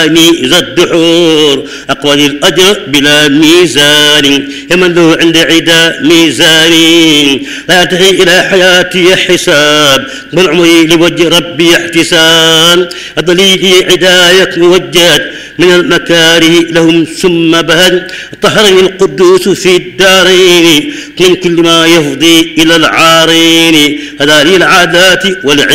ذا الدحور أقوى الأجر بلا ميزان يمن له عند عدا ميزان لا ينتهي إلى حياتي حساب بل عمري لوجه ربي احتساب الضليل عداية موجهت من المكاره لهم ثم بهد طهرني القدوس في الدارين من كل ما يفضي إلى العارين هذا لي العادات والعلم